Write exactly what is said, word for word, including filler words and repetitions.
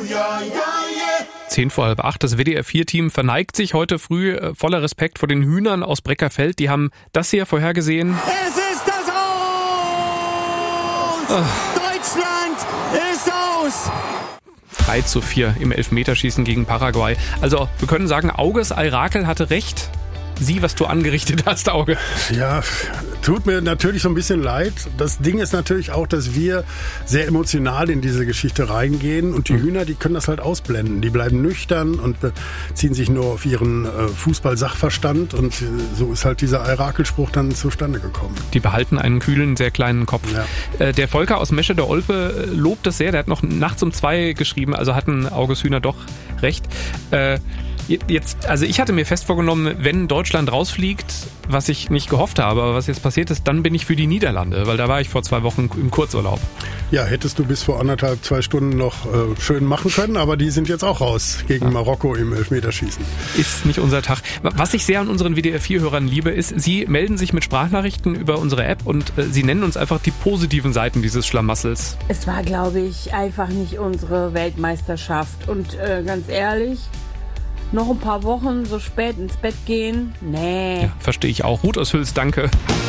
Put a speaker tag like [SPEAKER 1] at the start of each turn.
[SPEAKER 1] Zehn vor halb acht. Das W D R vier Team verneigt sich heute früh äh, voller Respekt vor den Hühnern aus Breckerfeld. Die haben das hier vorhergesehen.
[SPEAKER 2] Es ist das Aus! Oh. Deutschland ist aus!
[SPEAKER 1] drei zu vier im Elfmeterschießen gegen Paraguay. Also wir können sagen, Auges Al-Rakel hatte recht. Sieh, was du angerichtet hast, Auge.
[SPEAKER 3] Ja, tut mir natürlich so ein bisschen leid. Das Ding ist natürlich auch, dass wir sehr emotional in diese Geschichte reingehen und die mhm. Hühner, die können das halt ausblenden. Die bleiben nüchtern und beziehen sich nur auf ihren äh, Fußball-Sachverstand und äh, so ist halt dieser Al-Rakel-Spruch dann zustande gekommen.
[SPEAKER 1] Die behalten einen kühlen, sehr kleinen Kopf.
[SPEAKER 3] Ja.
[SPEAKER 1] Äh, der Volker aus Mesche der Olpe lobt das sehr. Der hat noch nachts um zwei geschrieben, also hatten Auges Hühner doch recht. Äh, Jetzt, also ich hatte mir fest vorgenommen, wenn Deutschland rausfliegt, was ich nicht gehofft habe, aber was jetzt passiert ist, dann bin ich für die Niederlande, weil da war ich vor zwei Wochen im Kurzurlaub.
[SPEAKER 3] Ja, hättest du bis vor anderthalb, zwei Stunden noch äh, schön machen können, aber die sind jetzt auch raus gegen ja. Marokko im Elfmeterschießen.
[SPEAKER 1] Ist nicht unser Tag. Was ich sehr an unseren W D R vier Hörern liebe, ist, sie melden sich mit Sprachnachrichten über unsere App und äh, sie nennen uns einfach die positiven Seiten dieses Schlamassels.
[SPEAKER 4] Es war, glaube ich, einfach nicht unsere Weltmeisterschaft und äh, ganz ehrlich, noch ein paar Wochen so spät ins Bett gehen? Nee.
[SPEAKER 1] Ja, verstehe ich auch. Ruth aus Hüls, danke.